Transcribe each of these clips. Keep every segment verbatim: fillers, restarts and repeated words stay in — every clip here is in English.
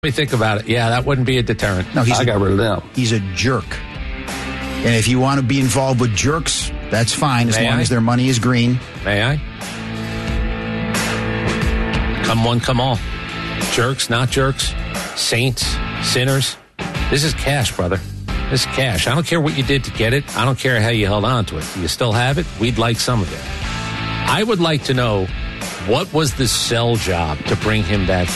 me think about it. Yeah, that wouldn't be a deterrent. No, he's I a, got rid of them. He's a jerk. And if you want to be involved with jerks, that's fine, as May long I? as their money is green. May I? Come one, come all. Jerks, not jerks. Saints, sinners. This is cash, brother. This is cash. I don't care what you did to get it. I don't care how you held on to it. Do you still have it? We'd like some of it. I would like to know, what was the sell job to bring him back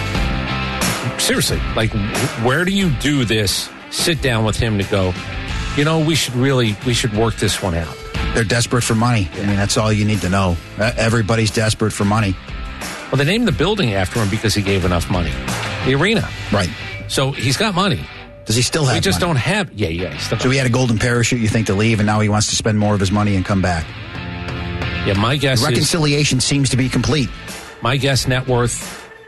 in? Seriously, like, where do you do this? Sit down with him to go, you know, we should really, we should work this one out. They're desperate for money. I mean, that's all you need to know. Uh, Everybody's desperate for money. Well, they named the building after him because he gave enough money. The arena. Right. So he's got money. Does he still have We just money? don't have, yeah, yeah. He's still So he had a golden parachute, you think, to leave, and now he wants to spend more of his money and come back. Yeah, my guess The is, reconciliation seems to be complete. my guess net worth,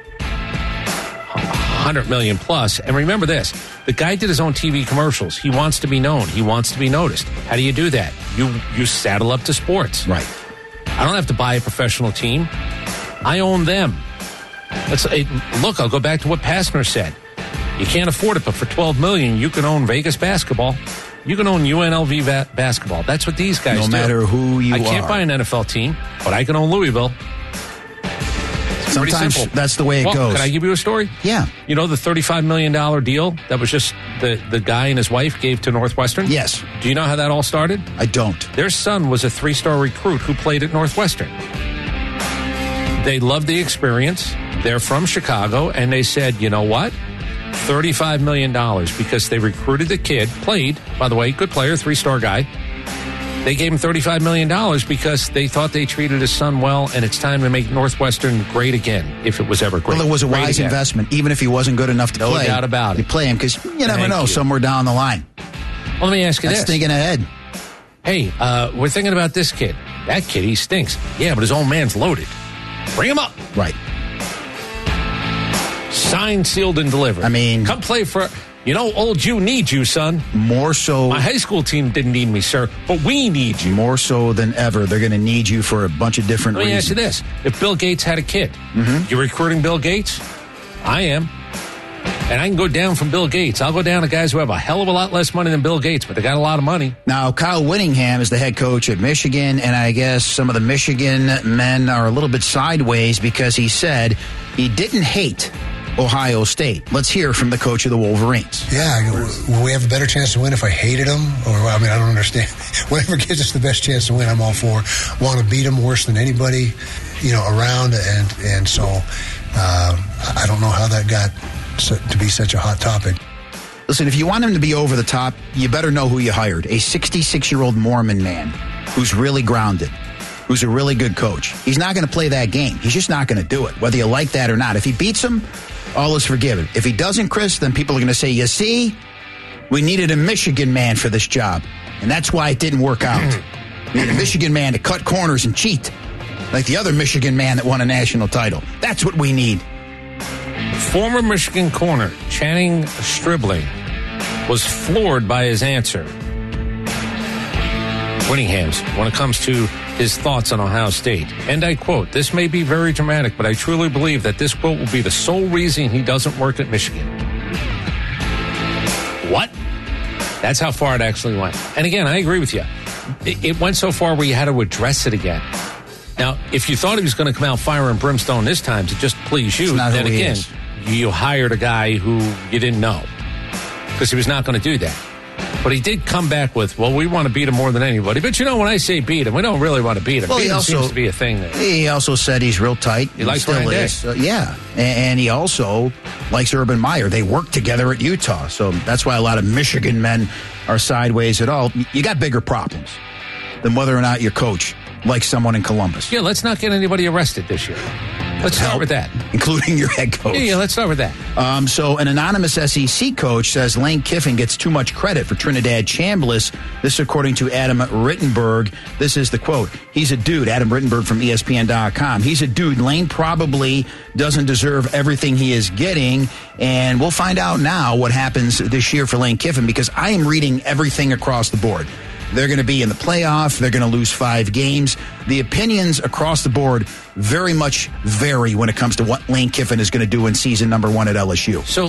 one hundred million plus. And remember this, the guy did his own T V commercials. He wants to be known. He wants to be noticed. How do you do that? You, you saddle up to sports. Right. I don't have to buy a professional team. I own them. Let's, it, look, I'll go back to what Pastner said. You can't afford it, but for twelve million dollars, you can own Vegas basketball. You can own U N L V va- basketball. That's what these guys No do. matter who you I can't are. buy an N F L team, but I can own Louisville. It's pretty Sometimes simple. that's the way it well, goes. Can I give you a story? Yeah. You know the thirty-five million dollars deal that was just the, the guy and his wife gave to Northwestern? Yes. Do you know how that all started? I don't. Their son was a three-star recruit who played at Northwestern. They loved the experience. They're from Chicago, and they said, you know what? thirty-five million dollars because they recruited the kid, played, by the way, good player, three-star guy. They gave him thirty-five million dollars because they thought they treated his son well, and it's time to make Northwestern great again, if it was ever great. Well, it was a Great wise again. investment, even if he wasn't good enough to No play. doubt about it. You play him because you never Thank know, you. somewhere down the line. Well, let me ask you That's this. thinking ahead. Hey, uh, we're thinking about this kid. That kid, he stinks. Yeah, but his old man's loaded. Bring him up. Right. Signed, sealed, and delivered. I mean- come play for, you know, old you needs you, son. More so, My high school team didn't need me, sir, but we need you. more so than ever, they're going to need you for a bunch of different Let me reasons. ask you this. If Bill Gates had a kid, Mm-hmm. you're recruiting Bill Gates? I am. And I can go down from Bill Gates. I'll go down to guys who have a hell of a lot less money than Bill Gates, but they got a lot of money. Now, Kyle Whittingham is the head coach at Michigan, and I guess some of the Michigan men are a little bit sideways because he said he didn't hate Ohio State. Let's hear from the coach of the Wolverines. Yeah, will we have a better chance to win if I hated them? Or, I mean, I don't understand. Whatever gives us the best chance to win, I'm all for. Want to beat them worse than anybody, you know, around. And, and so uh, I don't know how that got so, to be such a hot topic. Listen, if you want him to be over the top, you better know who you hired. A sixty-six-year-old Mormon man who's really grounded, who's a really good coach. He's not going to play that game. He's just not going to do it, whether you like that or not. If he beats him, all is forgiven. If he doesn't, Chris, then people are going to say, you see, we needed a Michigan man for this job. And that's why it didn't work out. We needed a Michigan man to cut corners and cheat, like the other Michigan man that won a national title. That's what we need. Former Michigan corner Channing Stribling was floored by his answer. Whittingham's when it comes to his thoughts on Ohio State. And I quote, "This may be very dramatic, but I truly believe that this quote will be the sole reason he doesn't work at Michigan." What? That's how far it actually went. And again, I agree with you. It, it went so far where you had to address it again. Now, if you thought he was going to come out fire and brimstone this time to just please you, It's not then who he again, is. you hired a guy who you didn't know because he was not going to do that. But he did come back with, well, we want to beat him more than anybody. But you know, when I say beat him, we don't really want to beat him. Well, beat he him also- seems to be a thing there. He also said he's real tight. He likes still Ryan Day. is. Uh, yeah. And, and he also likes Urban Meyer. They work together at Utah. So that's why a lot of Michigan men are sideways at all. You got bigger problems than whether or not your coach likes someone in Columbus. Yeah, let's not get anybody arrested this year. Let's start Help, with that. including your head coach. Yeah, yeah, let's start with that. Um, so an anonymous S E C coach says Lane Kiffin gets too much credit for Trinidad Chambliss. This according to Adam Rittenberg. This is the quote. He's a dude, Adam Rittenberg from E S P N dot com. He's a dude. Lane probably doesn't deserve everything he is getting. And we'll find out now what happens this year for Lane Kiffin because I am reading everything across the board. They're going to be in the playoff. They're going to lose five games. The opinions across the board very much vary when it comes to what Lane Kiffin is going to do in season number one at L S U. So